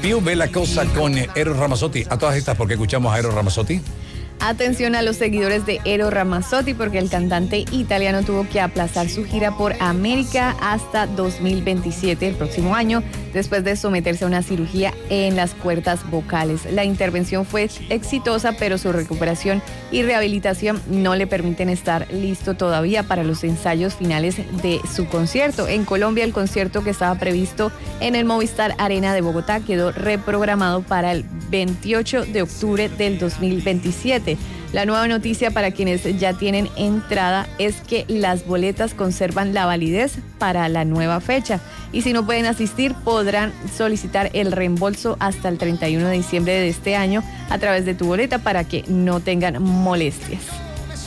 Piu ve la cosa con Eros Ramazzotti. A todas estas, ¿por qué escuchamos a Eros Ramazzotti? Atención a los seguidores de Eros Ramazzotti porque el cantante italiano tuvo que aplazar su gira por América hasta 2027, el próximo año, después de someterse a una cirugía en las cuerdas vocales. La intervención fue exitosa, pero su recuperación y rehabilitación no le permiten estar listo todavía para los ensayos finales de su concierto. En Colombia, el concierto que estaba previsto en el Movistar Arena de Bogotá quedó reprogramado para el 28 de octubre del 2027. La nueva noticia para quienes ya tienen entrada es que las boletas conservan la validez para la nueva fecha y si no pueden asistir podrán solicitar el reembolso hasta el 31 de diciembre de este año a través de tu boleta para que no tengan molestias.